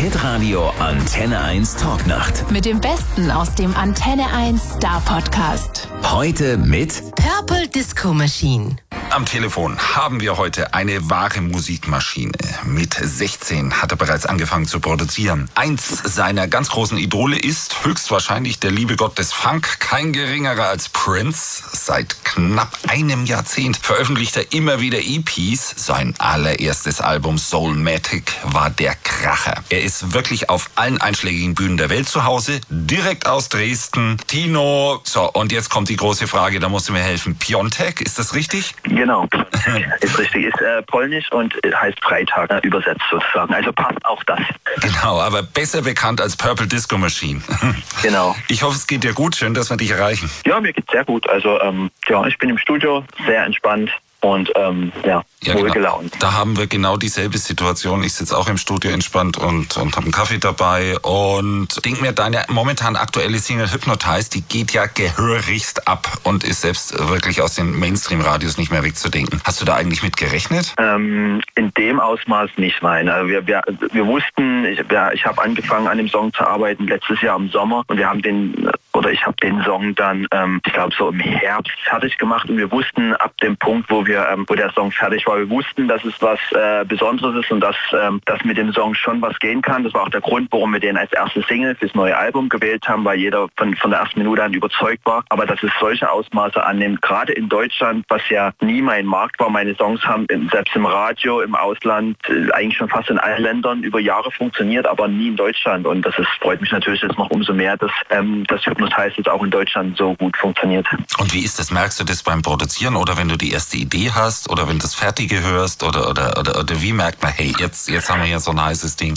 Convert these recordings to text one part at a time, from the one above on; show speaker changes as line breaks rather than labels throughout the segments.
Hitradio Antenne 1 Talknacht.
Mit dem Besten aus dem Antenne 1 Star Podcast.
Heute mit
Purple Disco Machine.
Am Telefon haben wir heute eine wahre Musikmaschine. Mit 16 hat er bereits angefangen zu produzieren. Eins seiner ganz großen Idole ist höchstwahrscheinlich der liebe Gott des Funk, kein geringerer als Prince. Seit knapp einem Jahrzehnt veröffentlicht er immer wieder EPs. Sein allererstes Album Soulmatic war der Kracher. Er ist wirklich auf allen einschlägigen Bühnen der Welt zu Hause, direkt aus Dresden. Tino, so, und jetzt kommt die große Frage, da musst du mir helfen. Piontek, ist das richtig?
Genau, ist richtig. Ist polnisch und heißt Freitag übersetzt sozusagen. Also passt auch das.
Genau, aber besser bekannt als Purple Disco Machine.
Genau.
Ich hoffe, es geht dir gut. Schön, dass wir dich erreichen.
Ja, mir geht's sehr gut. Also ich bin im Studio, sehr entspannt. Und wohl gelaunt.
Da haben wir genau dieselbe Situation. Ich sitze auch im Studio entspannt und habe einen Kaffee dabei und denk mir, deine momentan aktuelle Single Hypnotize, die geht ja gehörigst ab und ist selbst wirklich aus den Mainstream-Radios nicht mehr wegzudenken. Hast du da eigentlich mit gerechnet?
In dem Ausmaß nicht, nein. Also wir wussten, ich habe angefangen an dem Song zu arbeiten letztes Jahr im Sommer und ich habe den Song dann, ich glaube so im Herbst fertig gemacht und wir wussten ab dem Punkt, wo der Song fertig war, wir wussten, dass es was Besonderes ist und dass mit dem Song schon was gehen kann. Das war auch der Grund, warum wir den als erste Single fürs neue Album gewählt haben, weil jeder von der ersten Minute an überzeugt war. Aber dass es solche Ausmaße annimmt, gerade in Deutschland, was ja nie mein Markt war. Meine Songs haben selbst im Radio, im Ausland, eigentlich schon fast in allen Ländern über Jahre funktioniert, aber nie in Deutschland. Und freut mich natürlich jetzt noch umso mehr, dass Hypnotize jetzt auch in Deutschland so gut funktioniert.
Und wie ist das? Merkst du das beim Produzieren oder wenn du die erste Idee hast oder wenn du das Fertige hörst oder wie merkt man, hey, jetzt haben wir hier so ein heißes Ding?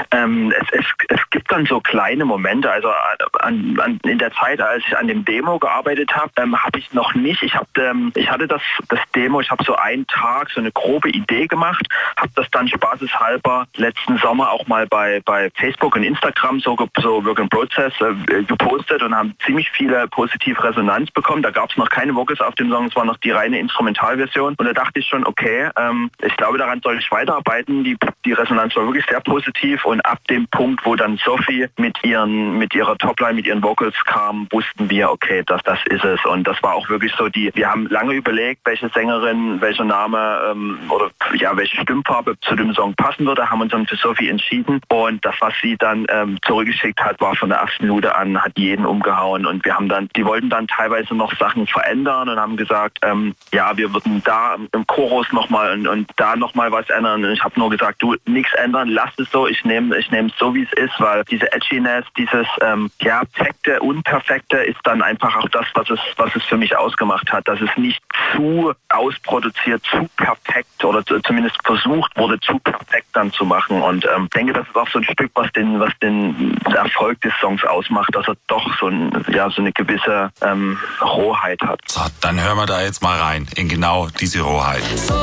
Es gibt dann so kleine Momente, also in der Zeit, als ich an dem Demo gearbeitet habe, habe ich noch nicht, ich hatte das Demo, ich habe so einen Tag so eine grobe Idee gemacht, habe das dann spaßeshalber letzten Sommer auch mal bei Facebook und Instagram so Work in Process gepostet und haben ziemlich viele positive Resonanz bekommen. Da gab es noch keine Vocals auf dem Song, es war noch die reine Instrumentalversion und da dachte ich schon, okay, ich glaube, daran soll ich weiterarbeiten. Die Resonanz war wirklich sehr positiv und ab dem Punkt, wo dann Sophie mit ihrer Topline, mit ihren Vocals kam, wussten wir, okay, das ist es. Und das war auch wirklich so wir haben lange überlegt, welche Sängerin, welcher Name welche Stimmfarbe zu dem Song passen würde, haben uns dann für Sophie entschieden. Und das, was sie dann zurückgeschickt hat, war von der ersten Minute an, hat jeden umgehauen. Und die wollten dann teilweise noch Sachen verändern und haben gesagt, wir würden da im Chorus nochmal und da nochmal was ändern. Und ich habe nur gesagt, du, nichts ändern, lass es so, ich nehme es so, wie es ist, weil diese Edginess, dieses perfekte, unperfekte ist dann einfach auch das, was es für mich ausgemacht hat, dass es nicht zu ausproduziert, zu perfekt oder zumindest versucht wurde, zu perfekt dann zu machen. Und denke, das ist auch so ein Stück, was den Erfolg des Songs ausmacht, dass er doch so eine gewisse Rohheit hat.
So, dann hören wir da jetzt mal rein in genau diese Rohheit.